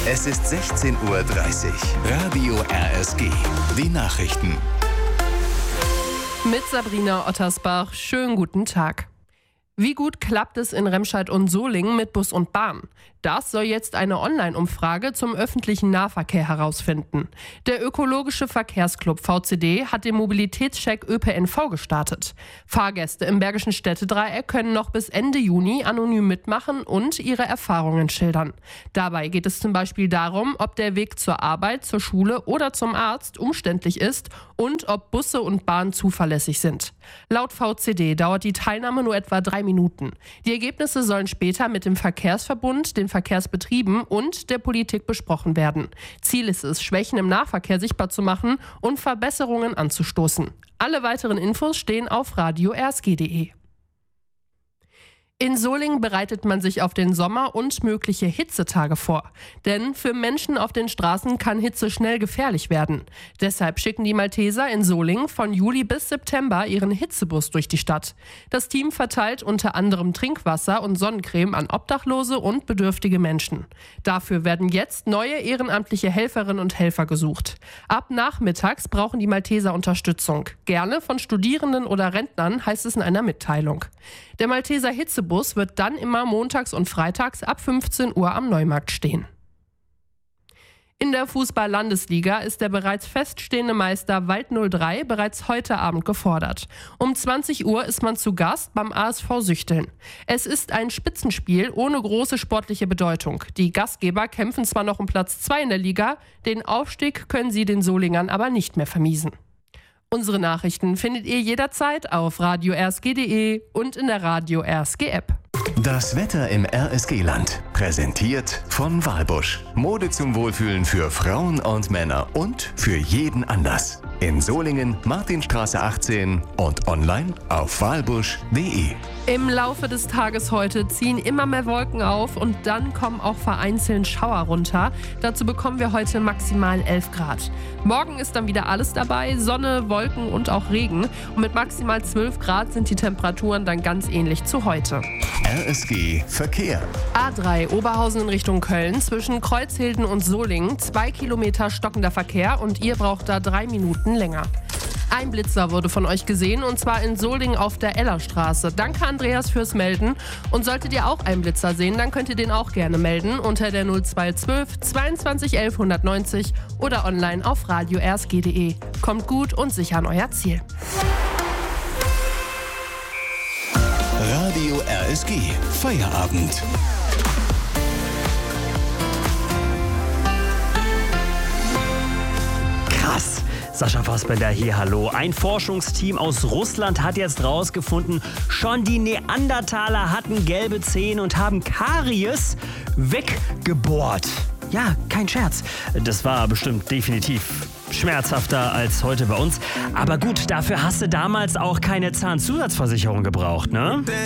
Es ist 16:30 Uhr. Radio RSG. Die Nachrichten. Mit Sabrina Ottersbach. Schönen guten Tag. Wie gut klappt es in Remscheid und Solingen mit Bus und Bahn? Das soll jetzt eine Online-Umfrage zum öffentlichen Nahverkehr herausfinden. Der ökologische Verkehrsclub VCD hat den Mobilitätscheck ÖPNV gestartet. Fahrgäste im Bergischen Städtedreieck können noch bis Ende Juni anonym mitmachen und ihre Erfahrungen schildern. Dabei geht es zum Beispiel darum, ob der Weg zur Arbeit, zur Schule oder zum Arzt umständlich ist und ob Busse und Bahn zuverlässig sind. Laut VCD dauert die Teilnahme nur etwa 3 Minuten. Die Ergebnisse sollen später mit dem Verkehrsverbund, den Verkehrsbetrieben und der Politik besprochen werden. Ziel ist es, Schwächen im Nahverkehr sichtbar zu machen und Verbesserungen anzustoßen. Alle weiteren Infos stehen auf radio-rsg.de. In Solingen bereitet man sich auf den Sommer und mögliche Hitzetage vor. Denn für Menschen auf den Straßen kann Hitze schnell gefährlich werden. Deshalb schicken die Malteser in Solingen von Juli bis September ihren Hitzebus durch die Stadt. Das Team verteilt unter anderem Trinkwasser und Sonnencreme an Obdachlose und bedürftige Menschen. Dafür werden jetzt neue ehrenamtliche Helferinnen und Helfer gesucht. Ab nachmittags brauchen die Malteser Unterstützung. Gerne von Studierenden oder Rentnern, heißt es in einer Mitteilung. Der Malteser Hitzebus wird dann immer montags und freitags ab 15 Uhr am Neumarkt stehen. In der Fußball-Landesliga ist der bereits feststehende Meister Wald 03 bereits heute Abend gefordert. Um 20 Uhr ist man zu Gast beim ASV Süchteln. Es ist ein Spitzenspiel ohne große sportliche Bedeutung. Die Gastgeber kämpfen zwar noch um Platz 2 in der Liga, den Aufstieg können sie den Solingern aber nicht mehr vermiesen. Unsere Nachrichten findet ihr jederzeit auf radio-rsg.de und in der Radio RSG App. Das Wetter im RSG-Land. Präsentiert von Walbusch. Mode zum Wohlfühlen für Frauen und Männer und für jeden Anlass. In Solingen, Martinstraße 18 und online auf walbusch.de. Im Laufe des Tages heute ziehen immer mehr Wolken auf und dann kommen auch vereinzelt Schauer runter. Dazu bekommen wir heute maximal 11 Grad. Morgen ist dann wieder alles dabei, Sonne, Wolken und auch Regen. Und mit maximal 12 Grad sind die Temperaturen dann ganz ähnlich zu heute. RSG Verkehr. A3 Oberhausen in Richtung Köln zwischen Kreuzhilden und Solingen. 2 Kilometer stockender Verkehr und ihr braucht da 3 Minuten länger. Ein Blitzer wurde von euch gesehen und zwar in Solingen auf der Ellerstraße. Danke Andreas fürs Melden. Und solltet ihr auch einen Blitzer sehen, dann könnt ihr den auch gerne melden unter der 0212 22 11 190 oder online auf radio-rsg.de. Kommt gut und sicher an euer Ziel. Radio RSG Feierabend. Krass. Sascha Fassbender hier, hallo. Ein Forschungsteam aus Russland hat jetzt rausgefunden, schon die Neandertaler hatten gelbe Zähne und haben Karies weggebohrt. Ja, kein Scherz. Das war bestimmt definitiv schmerzhafter als heute bei uns. Aber gut, dafür hast du damals auch keine Zahnzusatzversicherung gebraucht, ne?